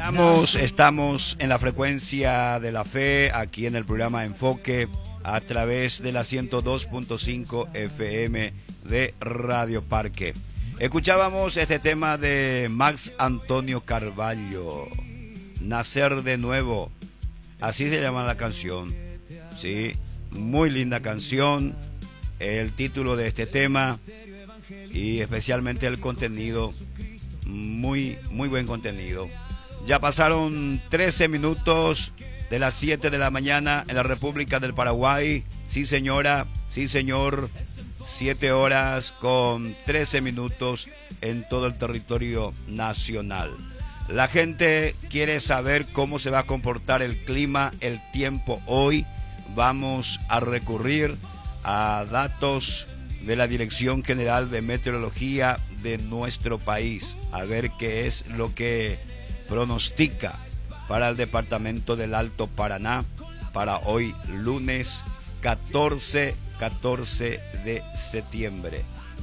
Estamos en la frecuencia de la fe, aquí en el programa Enfoque, a través de la 102.5 FM de Radio Parque. Escuchábamos este tema de Max Antonio Carballo, Nacer de Nuevo, así se llama la canción, sí, muy linda canción, el título de este tema y especialmente el contenido, muy buen contenido. Ya pasaron 13 minutos de las 7 de la mañana en la República del Paraguay. Sí, señora, sí, señor. 7 horas con 13 minutos en todo el territorio nacional. La gente quiere saber cómo se va a comportar el clima, el tiempo hoy. Vamos a recurrir a datos de la Dirección General de Meteorología de nuestro país, a ver qué es lo que pronostica para el departamento del Alto Paraná para hoy lunes 14 de septiembre.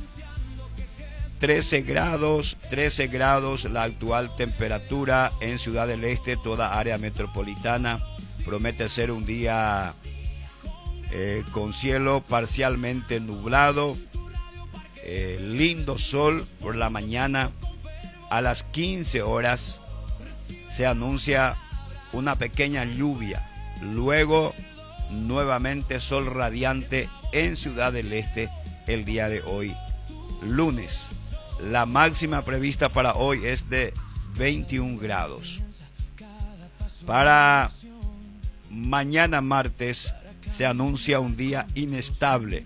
13 grados la actual temperatura en Ciudad del Este, toda área metropolitana. Promete ser un día con cielo parcialmente nublado, lindo sol por la mañana. A las 15 horas se anuncia una pequeña lluvia, luego nuevamente sol radiante en Ciudad del Este el día de hoy, lunes. La máxima prevista para hoy es de 21 grados. Para mañana martes se anuncia un día inestable,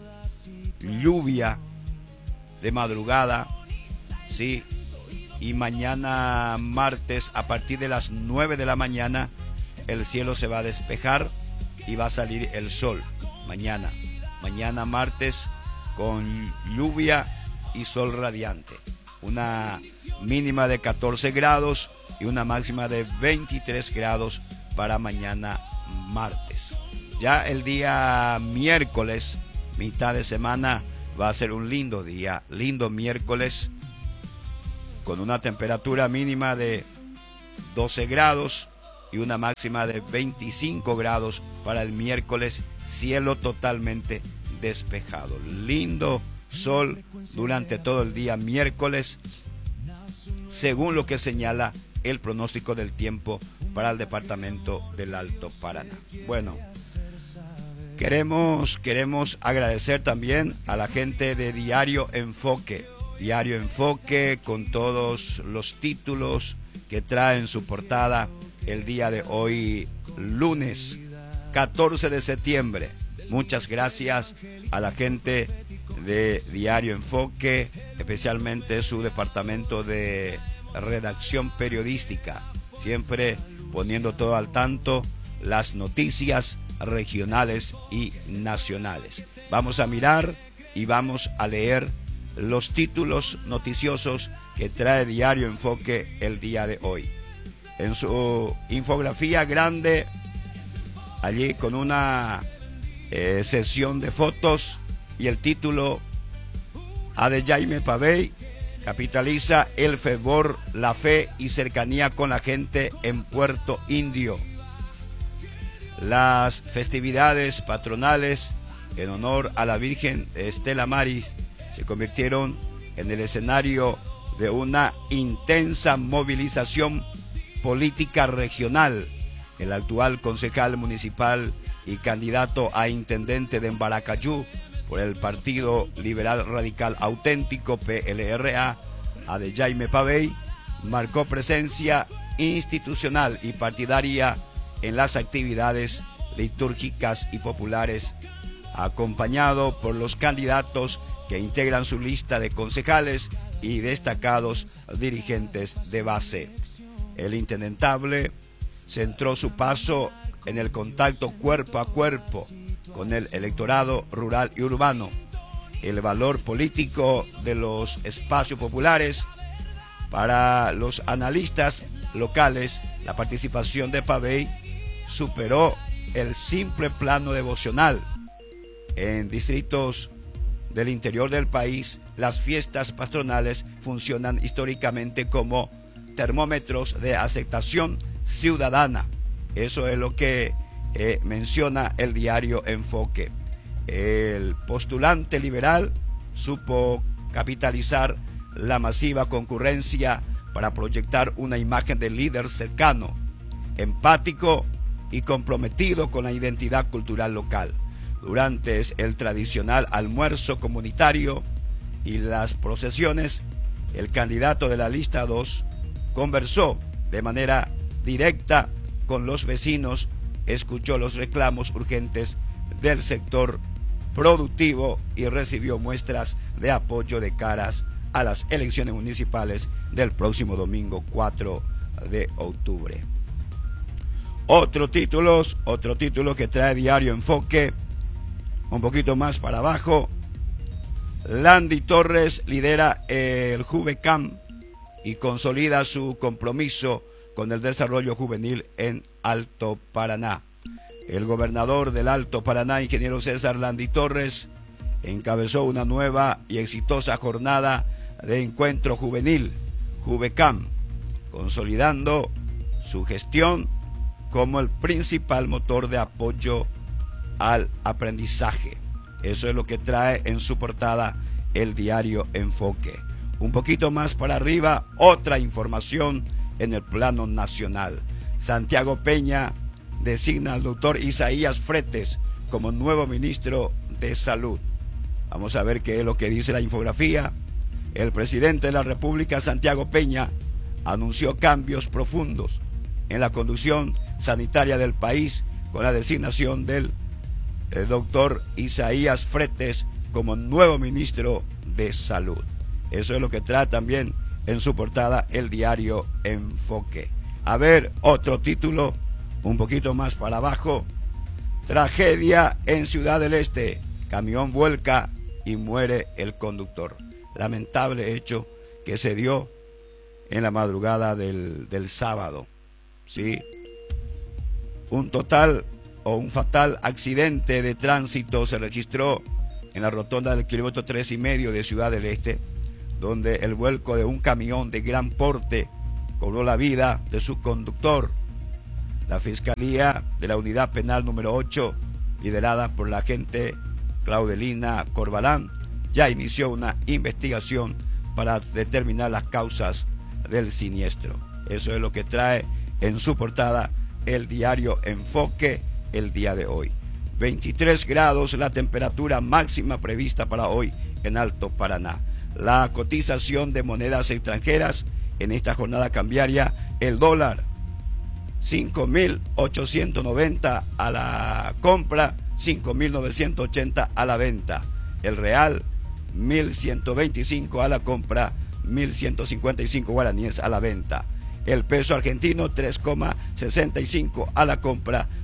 lluvia de madrugada, sí. Y mañana martes a partir de las 9 de la mañana el cielo se va a despejar y va a salir el sol. Mañana martes con lluvia y sol radiante. Una mínima de 14 grados y una máxima de 23 grados para mañana martes. Ya el día miércoles, mitad de semana, va a ser un lindo día, lindo miércoles, con una temperatura mínima de 12 grados y una máxima de 25 grados para el miércoles, cielo totalmente despejado. Lindo sol durante todo el día miércoles, según lo que señala el pronóstico del tiempo para el departamento del Alto Paraná. Bueno, queremos agradecer también a la gente de Diario Enfoque. Diario Enfoque, con todos los títulos que trae en su portada el día de hoy, lunes 14 de septiembre. Muchas gracias a la gente de Diario Enfoque, especialmente su departamento de redacción periodística, siempre poniendo todo al tanto, las noticias regionales y nacionales. Vamos a mirar y vamos a leer los títulos noticiosos que trae Diario Enfoque el día de hoy. En su infografía grande, allí con una sesión de fotos y el título: A de Jaime Pavey capitaliza el fervor, la fe y cercanía con la gente en Puerto Indio. Las festividades patronales en honor a la Virgen Estela Maris se convirtieron en el escenario de una intensa movilización política regional. El actual concejal municipal y candidato a intendente de Embaracayú por el Partido Liberal Radical Auténtico PLRA, de Jaime Pavey, marcó presencia institucional y partidaria en las actividades litúrgicas y populares, acompañado por los candidatos que integran su lista de concejales y destacados dirigentes de base. El intendentable centró su paso en el contacto cuerpo a cuerpo con el electorado rural y urbano, el valor político de los espacios populares. Para los analistas locales, la participación de Pavey superó el simple plano devocional. En distritos del interior del país, las fiestas patronales funcionan históricamente como termómetros de aceptación ciudadana. Eso es lo que menciona el diario Enfoque. El postulante liberal supo capitalizar la masiva concurrencia para proyectar una imagen de líder cercano, empático y comprometido con la identidad cultural local. Durante el tradicional almuerzo comunitario y las procesiones, el candidato de la lista 2 conversó de manera directa con los vecinos, escuchó los reclamos urgentes del sector productivo y recibió muestras de apoyo de caras a las elecciones municipales del próximo domingo 4 de octubre. Otro título que trae Diario Enfoque, un poquito más para abajo. Landy Torres lidera el Juvecam y consolida su compromiso con el desarrollo juvenil en Alto Paraná. El gobernador del Alto Paraná, ingeniero César Landy Torres, encabezó una nueva y exitosa jornada de encuentro juvenil, Juvecam, consolidando su gestión como el principal motor de apoyo al aprendizaje. Eso es lo que trae en su portada el diario Enfoque. Un poquito más para arriba, otra información en el plano nacional. Santiago Peña designa al doctor Isaías Fretes como nuevo ministro de Salud. Vamos a ver qué es lo que dice la infografía. El presidente de la República, Santiago Peña, anunció cambios profundos en la conducción sanitaria del país con la designación del doctor Isaías Fretes como nuevo ministro de Salud. Eso es lo que trae también en su portada el diario Enfoque. A ver, otro título, un poquito más para abajo. Tragedia en Ciudad del Este. Camión vuelca y muere el conductor. Lamentable hecho que se dio en la madrugada del sábado. ¿Sí? Un fatal accidente de tránsito se registró en la rotonda del kilómetro 3,5 de Ciudad del Este, donde el vuelco de un camión de gran porte cobró la vida de su conductor. La Fiscalía de la Unidad Penal número 8, liderada por la agente Claudelina Corbalán, ya inició una investigación para determinar las causas del siniestro. Eso es lo que trae en su portada el diario Enfoque el día de hoy. 23 grados la temperatura máxima prevista para hoy en Alto Paraná. La cotización de monedas extranjeras en esta jornada cambiaria: el dólar 5.890 a la compra, 5.980 a la venta. El real 1.125 a la compra, 1.155 guaraníes a la venta. El peso argentino 3,65 a la compra,